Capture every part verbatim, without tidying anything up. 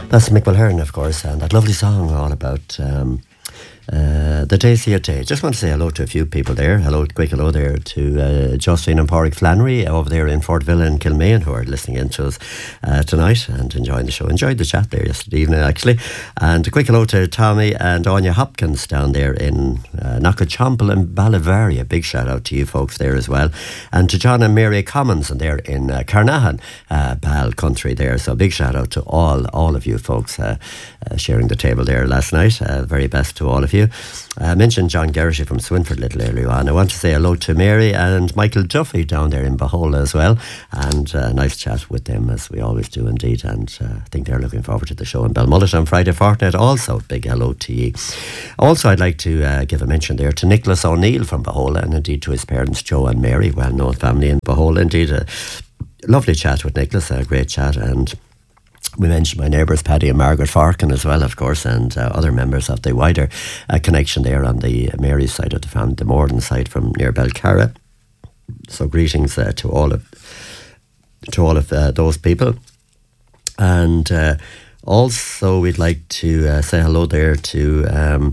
That's Mick Mulhern, of course, and that lovely song all about um, uh, the Day See Your Day. Just want to say hello to a few people there. Hello, quick hello there to uh, Josephine and Pádraig Flannery over there in Fort Villa in Kilmaine, who are listening in to us uh, tonight and enjoying the show. Enjoyed the chat there yesterday evening, actually. And a quick hello to Tommy and Anya Hopkins down there in uh, Knockachomple and Ballyvarry. A big shout out to you folks there as well. And to John and Mary Commons and there in uh, Carnahan, uh, Bal country there. So a big shout out to all, all of you folks uh, uh, sharing the table there last night. Uh, very best to all of you. I mentioned John Geraghty from Swinford a little earlier on. I want to say hello to Mary and Michael Duffy down there in Bahola as well, and a uh, nice chat with them as we always do indeed, and uh, I think they're looking forward to the show in Belmullet on Friday fortnight also. Big hello to you. Also, I'd like to uh, give a mention there to Nicholas O'Neill from Bahola, and indeed to his parents Joe and Mary, well-known family in Bahola. Indeed, a lovely chat with Nicholas, a great chat, and we mentioned my neighbours Paddy and Margaret Farkin as well, of course, and uh, other members of the wider uh, connection there on the Mary's side of the family, the Morden side from near Belcarra. So greetings uh, to all of to all of uh, those people, and uh, also we'd like to uh, say hello there to um,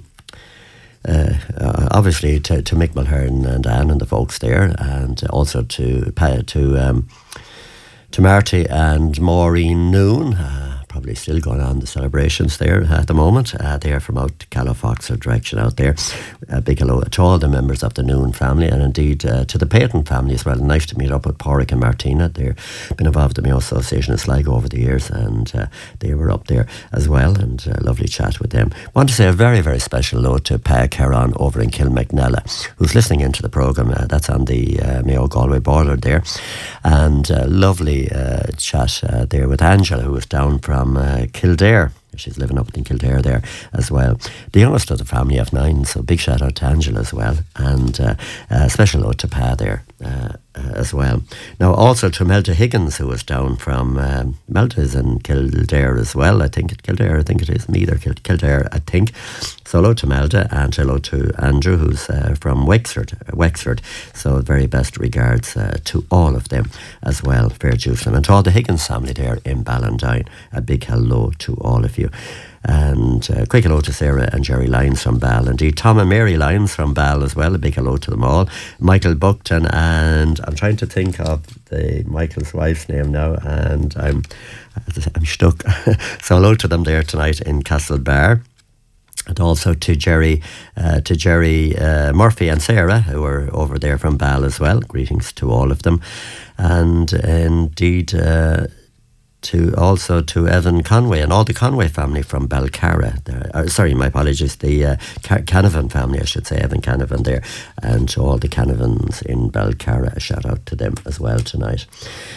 uh, uh, obviously to, to Mick Mulhern and Anne and the folks there, and also to to. Um, To Marty and Maureen Noon, uh, probably still going on the celebrations there at the moment. Uh, they are from out Calafoxer direction out there. A big hello to all the members of the Noon family, and indeed uh, to the Payton family as well. Nice to meet up with Pádraig and Martina. They've been involved in the Mayo Association in Sligo over the years, and uh, they were up there as well, and a lovely chat with them. Want to say a very, very special hello to Pa Caron over in Kilmacnella, who's listening into the programme. Uh, that's on the uh, Mayo-Galway border there. And uh, lovely uh, chat uh, there with Angela, who was down from uh, Kildare. She's living up in Kildare there as well. The youngest of the family of nine, so big shout out to Angela as well. And uh, a special note to Pa there uh, uh, as well. Now also to Melda Higgins, who was down from, um, Melda is in Kildare as well, I think, Kildare, I think it is, neither Kildare, I think. So hello to Melda, and hello to Andrew, who's uh, from Wexford, Wexford. So very best regards uh, to all of them as well, fair dues. And to all the Higgins family there in Ballandine, a big hello to all of you. And uh, quick hello to Sarah and Jerry Lyons from Bal. Indeed, Tom and Mary Lyons from Bal as well. A big hello to them all. Michael Buckton, and I'm trying to think of the Michael's wife's name now, and I'm I'm stuck. So hello to them there tonight in Castlebar. And also to Jerry, uh, to Jerry uh, Murphy and Sarah, who are over there from Bal as well. Greetings to all of them, and uh, indeed. Uh, To also to Evan Conway and all the Conway family from Belcarra. Uh, sorry, my apologies. The uh, Car- Canavan family, I should say, Evan Canavan there, and to all the Canavans in Belcarra. A shout out to them as well tonight.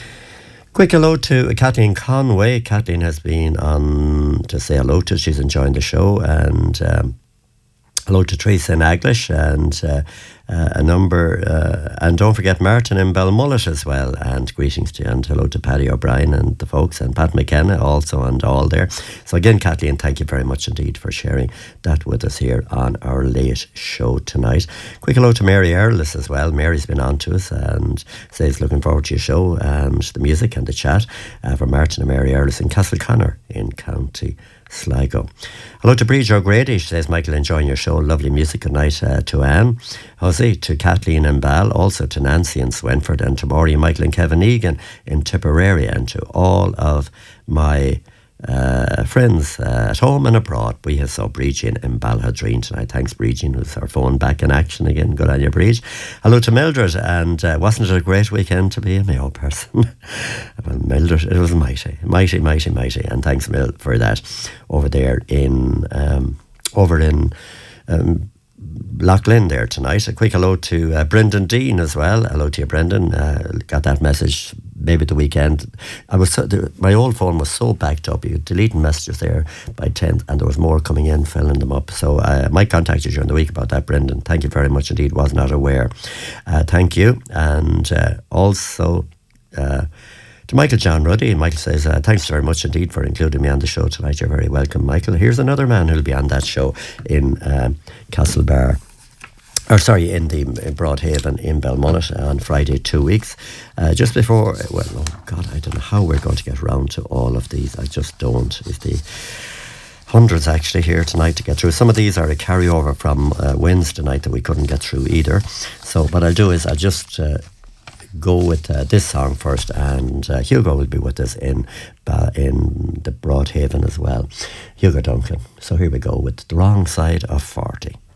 Quick hello to Kathleen Conway. Kathleen has been on to say hello to. She's enjoying the show, and um, hello to Teresa and Aglish, and uh, uh, a number, uh, and don't forget Martin in Belmullet as well, and greetings to you, and hello to Paddy O'Brien and the folks, and Pat McKenna also, and all there. So again, Kathleen, thank you very much indeed for sharing that with us here on our late show tonight. Quick hello to Mary Earlis as well. Mary's been on to us and says looking forward to your show and the music and the chat uh, from Martin and Mary Earlis in Castleconnor in County Sligo. Hello to Bridge O'Grady. She says, Michael, enjoying your show. Lovely music. Good night uh, to Anne. Jose, to Kathleen and Bal. Also to Nancy in Swinford, and to Maury, Michael and Kevin Egan in Tipperary, and to all of my uh, friends uh, at home and abroad. We have saw Bridgin in Balhadreen tonight. Thanks, Bridgin, who's our phone back in action again. Good on you, Bridge. Hello to Mildred, and uh, wasn't it a great weekend to be a Mayo person? Well, Mildred, it was mighty, mighty, mighty, mighty, and thanks, Mil, for that over there in um, over in um, Loughlin there tonight. A quick hello to uh, Brendan Dean as well. Hello to you, Brendan. Uh, got that message maybe the weekend. I was so, the, my old phone was so backed up. You could delete messages there by tenth, and there was more coming in, filling them up. So uh, I might contact you during the week about that, Brendan. Thank you very much indeed. Was not aware. Uh, thank you. And uh, also uh, to Michael John Ruddy. Michael says, uh, thanks very much indeed for including me on the show tonight. You're very welcome, Michael. Here's another man who'll be on that show in uh, Castlebar or sorry, in the in Broadhaven in Belmullet on Friday, two weeks. Uh, just before, well, oh God, I don't know how we're going to get round to all of these. I just don't. Is the hundreds actually here tonight to get through. Some of these are a carryover from uh, Wednesday night that we couldn't get through either. So what I'll do is I'll just uh, go with uh, this song first, and uh, Hugo will be with us in uh, in the Broadhaven as well. Hugo Duncan. So here we go with The Wrong Side of forty.